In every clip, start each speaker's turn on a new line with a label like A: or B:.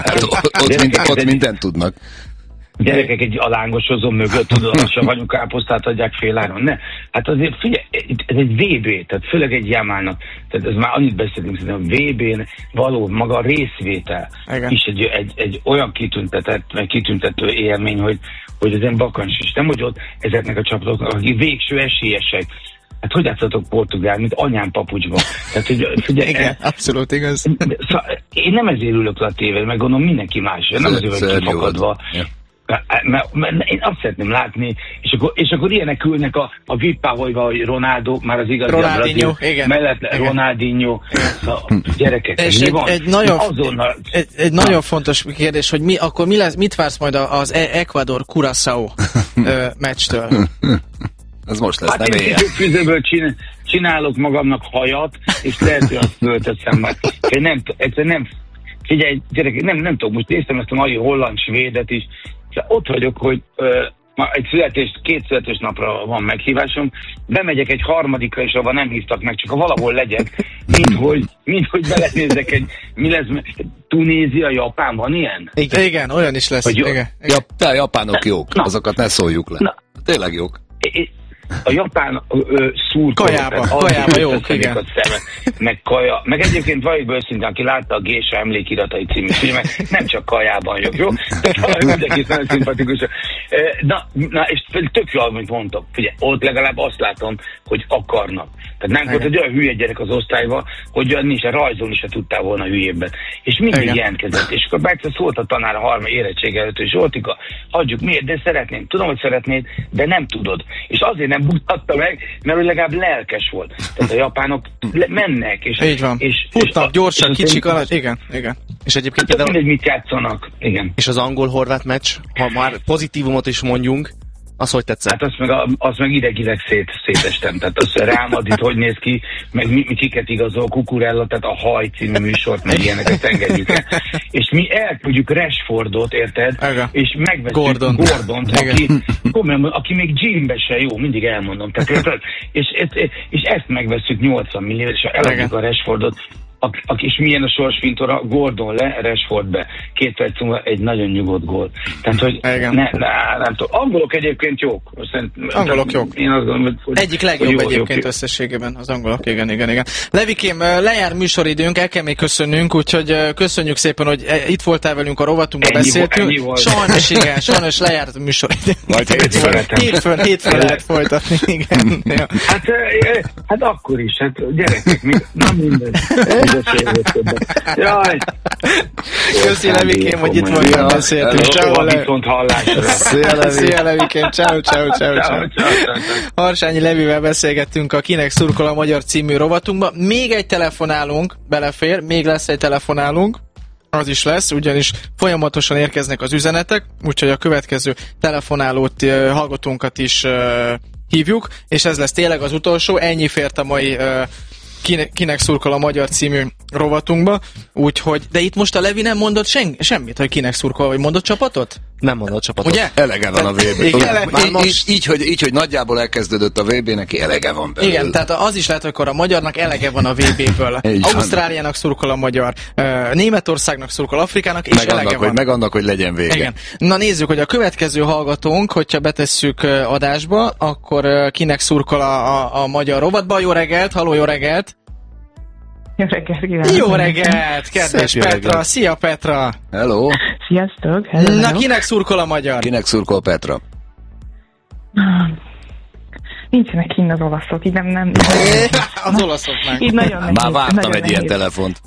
A: Hát ott mindent tudnak.
B: Gyerekek egy alángosozó mögött, tudod, a savanyú káposztát adják féláron. Ne, hát azért figyelj, ez egy VB, tehát főleg egy Yamának, tehát ez már annyit beszélünk, szerintem a VB-n való maga a részvétel is egy olyan kitüntető élmény, hogy az én bakancs is. Nem, hogy ott ezeknek a csapatoknak, akik végső esélyesek. Hát hogy játszatok portugál, mint anyám papucsban? Tehát, hogy figyelj,
C: igen, abszolút igaz.
B: Szóval én nem ezért ülök le a tévére, meg gondolom mindenki más, nem azért vagy kifakadva. Mert én azt szeretném látni, és akkor ilyenek ülnek a vippáholyba, hogy Ronaldo, már az igazi
C: Ronaldinho,
B: mellett Ronaldinho, gyerekek,
C: és
B: mi van?
C: Egy nagyon fontos kérdés, hogy mit vársz majd az Ecuador-Curaçao meccstől?
A: Ez most lesz,
B: hát én fűzőből csinálok magamnak hajat, és lehet, hogy azt fölteszem meg. Nem, figyelj, gyerekek, nem tudom, most néztem ezt a mai holland svédet is, ott vagyok, hogy két születésnapra van meghívásom, bemegyek egy harmadikra, és abban nem hívtak meg, csak ha valahol legyek, mint hogy belenézzek mi lesz, Tunézia, Japán, van ilyen?
C: Igen, olyan is lesz.
A: A japánok jók, azokat ne szóljuk le. Tényleg jók.
B: A japán szurkolók,
C: kajába jók, igen.
B: Meg kaja, meg egyébként valljuk őszintén, aki látta a Gésa emlékiratai című filmet, nem csak kajában jók, jó? Tehát mindenki nagyon szimpatikus. Na, és tök jól, amit mondtam, figyelj, ott legalább azt látom, hogy akarnak. Tehát nem volt egy olyan hülye gyerek az osztályban, hogy nincs, rajzolni se tudtál volna hülyébben. És mindig jelentkezett. És akkor egyszer szólt a tanár a harmadik érettség előtt, hogy Zsoltika, hagyjuk, miért, de szeretném. Tudom, hogy szeretnéd, de nem tudod. És azért nem mutatta meg, mert hogy legalább lelkes volt. Tehát a japánok mennek. És,
C: így van. Futnak gyorsan, kicsik alatt. Igen. És egyébként
B: hát mindegy, mit játszanak. Igen.
D: És az angol-horvát meccs, ha már pozitívumot is mondjunk, az hogy tetszett?
B: Hát azt meg idegileg szétestem. Tehát az Real Madrid hogy néz ki, meg kiket igazol, Cucurella, tehát a Haj című műsort, meg ilyeneket engedjük el. És mi elküldjük Rashfordot, érted? És megveszünk Gordont, aki még gymbe se jó, mindig elmondom. Tehát, és ezt megveszünk 80 millió, és eladjuk a Rashfordot, és milyen a sorsfintora, Gordon le, Rashford be. 2 perc múlva egy nagyon nyugodt gól. Tehát, hogy nem tudom. Angolok egyébként jók.
C: Angolok jók.
B: Én azt gondolom, hogy
C: egyik legjobb egyébként összességében az angolok, igen. Levikém, lejár műsoridőnk, el kell még köszönnünk, úgyhogy köszönjük szépen, hogy itt voltál velünk a rovatunkban, beszéltünk. Sajnos lejárt a műsoridőnk.
A: Majd
C: hétfőn lehet folytatni, igen.
B: Hát akkor is, gyerekek, nem minden. Jaj!
C: Köszi, Levikém, hogy itt voltál, beszéltünk. Szia, Levikém, ciao. Harsányi Levivel beszélgettünk a Kinek szurkol a magyar című rovatunkba. Még egy telefonálunk, belefér, még lesz egy telefonálunk. Az is lesz, ugyanis folyamatosan érkeznek az üzenetek, úgyhogy a következő telefonálót, hallgatónkat is hívjuk, és ez lesz tényleg az utolsó. Ennyi fért a mai Kinek szurkol a magyar című rovatunkba, úgyhogy, de itt most a Levi nem mondott semmit, hogy kinek szurkol, vagy mondott csapatot?
D: Nem mondott csapatot.
C: Ugye?
A: Elege van a VB. Így, hogy nagyjából elkezdődött a VB, neki elege van belőle.
C: Igen, tehát az is lehet, hogy akkor a magyarnak elege van a VB-ből. Ausztráliának szurkol a magyar, Németországnak szurkol Afrikának, és elege van.
A: Meg annak, hogy legyen vége.
C: Igen. Na nézzük, hogy a következő hallgatónk, hogyha betesszük adásba, akkor kinek szurkol a magyar rovatba. Jó reggelt, halló, jó reggelt!
E: Jó reggelt kívánok!
C: Jó reggelt, kedves Petra! Reggelt. Szia, Petra!
A: Hello!
E: Sziasztok! Hello.
C: Na, kinek szurkol a magyar?
A: Kinek szurkol Petra?
E: Nincsenek kinn az olaszok, így nem.
C: Az olaszoknak.
E: Így nagyon nehéz.
A: Már vártam egy ilyen telefont.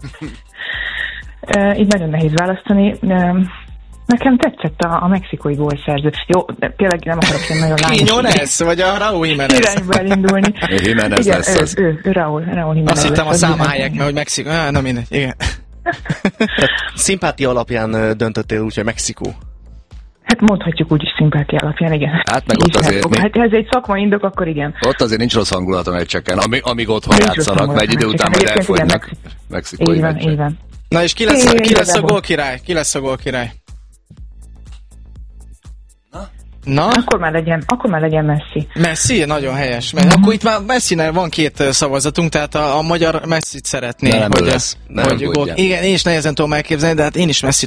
E: Így nagyon nehéz választani. Nekem tetszett a mexikói gólszerző. Jó, de tényleg nem akarok ilyen nagyon lányos.
C: Quiñones, vagy a Raúl Jiménez?
E: Irányba elindulni.
A: Jiménez lesz az.
E: Raúl Jiménez.
C: Azt hittem a számhályek, mert hogy Mexikó. Na mindegy, igen.
D: Szimpátia alapján döntöttél úgy, hogy Mexikó.
E: Hát mondhatjuk úgy is szimpátia alapján, igen.
A: Hát meg ott azért...
E: Hát ha ez egy szakmai indok, akkor igen.
A: Ott azért nincs rossz hangulat a meccseken, amíg otthon játszanak, mert egy idő után majd elfogynak. Mexikói meccsek.
E: Így van.
C: Na és ki lesz a gólkirály? Ki lesz a gólkirály? Na?
E: Akkor már legyen Messi.
C: Messi? Nagyon helyes. Akkor itt már Messinél van 2 szavazatunk, tehát a magyar Messit szeretné.
A: Nem lesz.
C: Igen, én is nehezen tudom elképzelni, de hát én is Messit